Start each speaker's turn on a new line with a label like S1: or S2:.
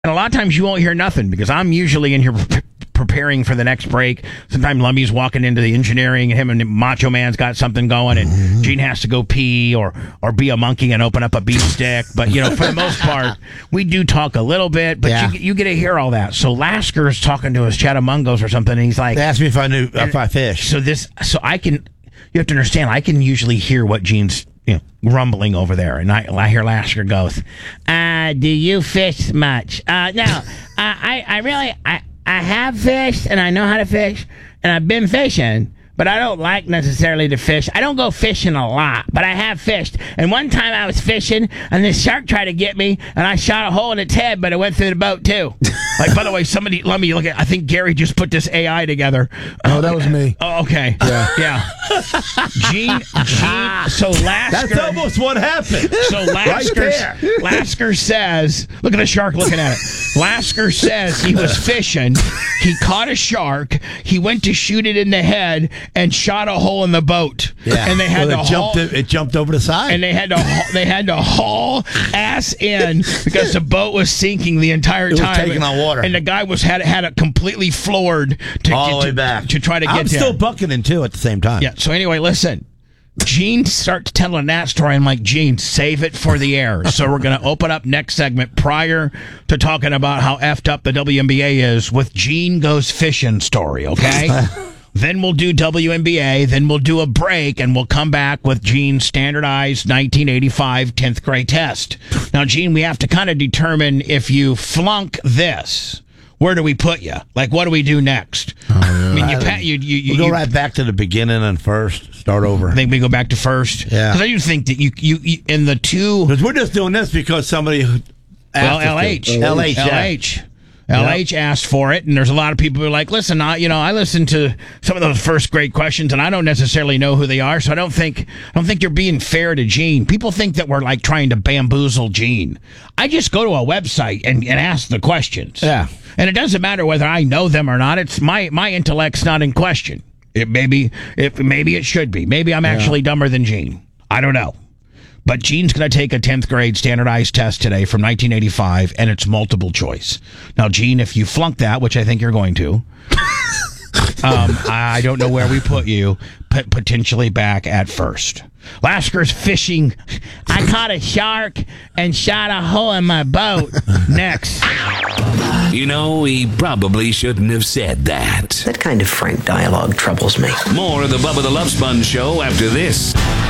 S1: And a lot of times you won't hear nothing because I'm usually in here preparing for the next break. Sometimes Lummy's walking into the engineering, and him and Macho Man's got something going, and Gene has to go pee or be a monkey and open up a beef stick. But, for the most part, we do talk a little bit, but you get to hear all that. So Lasker's talking to his Chattamungos or something, and he's like...
S2: They asked me if I fish.
S1: So I can... You have to understand, I can usually hear what Gene's rumbling over there, and I hear Lasker goes, do you fish much? No, I have fished, and I know how to fish, and I've been fishing, but I don't like necessarily to fish. I don't go fishing a lot, but I have fished. And one time I was fishing, and this shark tried to get me, and I shot a hole in its head, but it went through the boat, too. Like, by the way, somebody, let me look at, I think Gary just put this AI together.
S3: Oh, that was me.
S1: Oh, okay.
S3: Yeah.
S1: Gene, so Lasker.
S2: That's almost what happened.
S1: So Lasker says, look at the shark looking at it. Lasker says he was fishing. He caught a shark. He went to shoot it in the head and shot a hole in the boat.
S2: Yeah.
S1: And they had
S2: it jumped over the side.
S1: And they had to haul ass in because the boat was sinking the entire time.
S2: It was taking on water.
S1: And the guy had it completely floored
S2: all the way back
S1: to try to get
S2: I'm still bucketing too at the same time.
S1: Yeah. So anyway, listen. Gene starts telling that story. I'm like, Gene, save it for the air. So we're going to open up next segment prior to talking about how effed up the WNBA is with Gene Goes Fishing story, okay? Then we'll do WNBA, then we'll do a break, and we'll come back with Gene's standardized 1985 10th grade test. Now, Gene, we have to kind of determine if you flunk this, where do we put you? Like, what do we do next? I mean,
S2: we'll go right back to the beginning and first. Start over.
S1: I think we go back to first.
S2: Yeah.
S1: Because I do think that you in the two...
S2: Because we're just doing this because somebody asked
S1: LH asked for it, and there's a lot of people who are like, listen, I listened to some of those first grade questions, and I don't necessarily know who they are, so I don't think you're being fair to Gene. People think that we're like trying to bamboozle Gene. I just go to a website and ask the questions.
S2: Yeah.
S1: And it doesn't matter whether I know them or not. It's my intellect's not in question. Maybe it should be. Maybe I'm actually dumber than Gene. I don't know. But Gene's going to take a 10th grade standardized test today from 1985, and it's multiple choice. Now, Gene, if you flunk that, which I think you're going to, I don't know where we put you, potentially back at first. Lasker's fishing. I caught a shark and shot a hole in my boat. Next.
S4: He probably shouldn't have said that.
S5: That kind of frank dialogue troubles me.
S4: More of the Bubba the Love Sponge Show after this.